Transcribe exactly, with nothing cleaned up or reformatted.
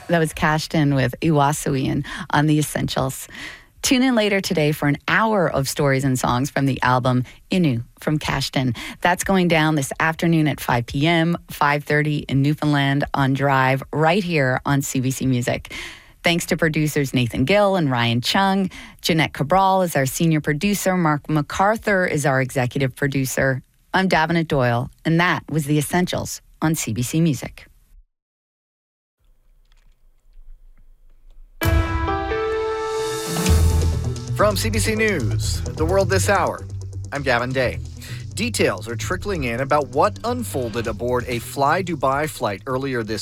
That was Kashtan with Iwasuian on The Essentials. Tune in later today for an hour of stories and songs from the album Inu from Kashtan. That's going down this afternoon at five p.m., five thirty in Newfoundland on Drive, right here on C B C Music. Thanks to producers Nathan Gill and Ryan Chung. Jeanette Cabral is our senior producer. Mark MacArthur is our executive producer. I'm Davenant Doyle, and that was The Essentials on C B C Music. From C B C News, The World This Hour, I'm Gavin Day. Details are trickling in about what unfolded aboard a Fly Dubai flight earlier this